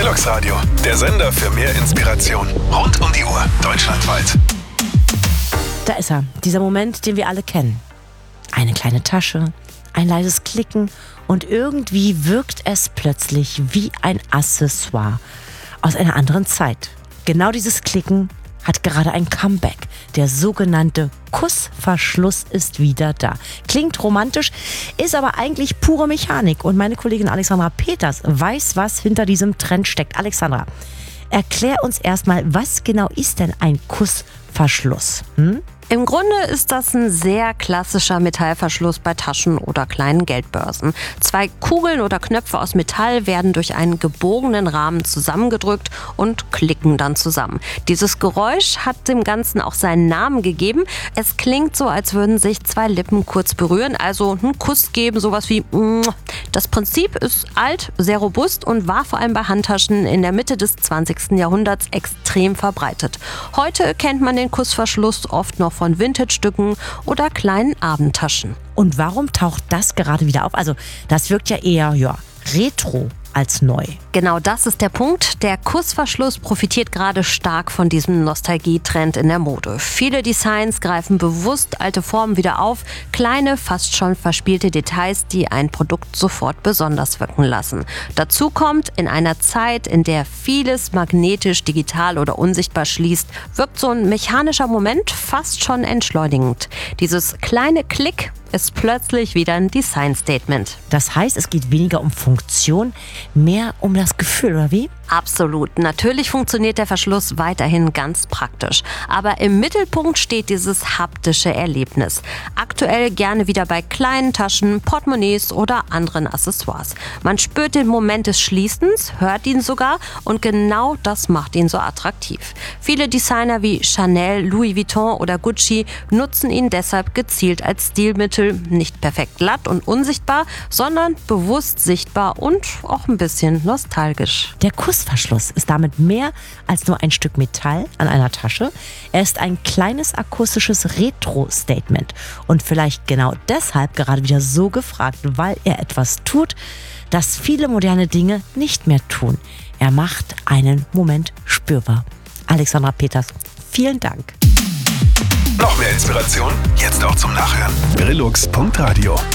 Relux Radio, der Sender für mehr Inspiration. Rund um die Uhr, deutschlandweit. Da ist er, dieser Moment, den wir alle kennen. Eine kleine Tasche, ein leises Klicken und irgendwie wirkt es plötzlich wie ein Accessoire aus einer anderen Zeit. Genau dieses Klicken hat gerade ein Comeback. Der sogenannte Kussverschluss ist wieder da. Klingt romantisch, ist aber eigentlich pure Mechanik. Und meine Kollegin Alexandra Peters weiß, was hinter diesem Trend steckt. Alexandra, erklär uns erstmal, was genau ist denn ein Kussverschluss? Im Grunde ist das ein sehr klassischer Metallverschluss bei Taschen oder kleinen Geldbörsen. 2 Kugeln oder Knöpfe aus Metall werden durch einen gebogenen Rahmen zusammengedrückt und klicken dann zusammen. Dieses Geräusch hat dem Ganzen auch seinen Namen gegeben. Es klingt so, als würden sich 2 Lippen kurz berühren, also einen Kuss geben, sowas wie Das Prinzip ist alt, sehr robust und war vor allem bei Handtaschen in der Mitte des 20. Jahrhunderts extrem verbreitet. Heute kennt man den Kussverschluss oft noch von Vintage-Stücken oder kleinen Abendtaschen. Und warum taucht das gerade wieder auf? Also das wirkt ja eher retro als neu. Genau das ist der Punkt. Der Kussverschluss profitiert gerade stark von diesem Nostalgietrend in der Mode. Viele Designs greifen bewusst alte Formen wieder auf, kleine, fast schon verspielte Details, die ein Produkt sofort besonders wirken lassen. Dazu kommt, in einer Zeit, in der vieles magnetisch, digital oder unsichtbar schließt, wirkt so ein mechanischer Moment fast schon entschleunigend. Dieses kleine Klick ist plötzlich wieder ein Design-Statement. Das heißt, es geht weniger um Funktion, mehr um das Gefühl, oder wie? Absolut. Natürlich funktioniert der Verschluss weiterhin ganz praktisch. Aber im Mittelpunkt steht dieses haptische Erlebnis. Aktuell gerne wieder bei kleinen Taschen, Portemonnaies oder anderen Accessoires. Man spürt den Moment des Schließens, hört ihn sogar und genau das macht ihn so attraktiv. Viele Designer wie Chanel, Louis Vuitton oder Gucci nutzen ihn deshalb gezielt als Stilmittel, nicht perfekt glatt und unsichtbar, sondern bewusst sichtbar und auch ein bisschen nostalgisch. Der Kussverschluss ist damit mehr als nur ein Stück Metall an einer Tasche. Er ist ein kleines akustisches Retro-Statement und vielleicht genau deshalb gerade wieder so gefragt, weil er etwas tut, das viele moderne Dinge nicht mehr tun. Er macht einen Moment spürbar. Alexandra Peters, vielen Dank. Noch mehr Inspiration? Jetzt auch zum Nachhören. Relux.radio